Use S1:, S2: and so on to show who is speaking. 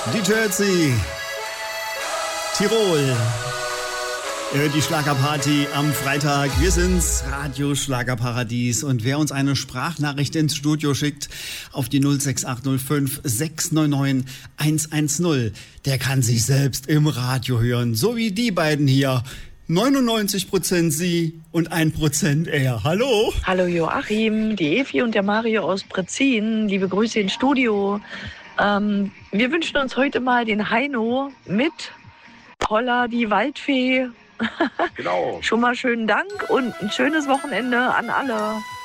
S1: Die Jersey, Tirol. Die Schlagerparty am Freitag. Wir sind's, Radio Schlagerparadies. Und wer uns eine Sprachnachricht ins Studio schickt auf die 06805 699 110, der kann sich selbst im Radio hören. So wie die beiden hier. 99% sie und 1% er. Hallo.
S2: Hallo Joachim, die Evi und der Mario aus Brezin. Liebe Grüße ins Studio. Wir wünschen uns heute mal den Heino mit Holla die Waldfee.
S3: Genau.
S2: Schon mal schönen Dank und ein schönes Wochenende an alle.